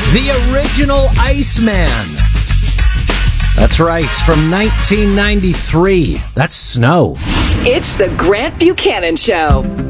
The original Iceman. That's right, from 1993. That's Snow. It's the Grant Buchanan Show.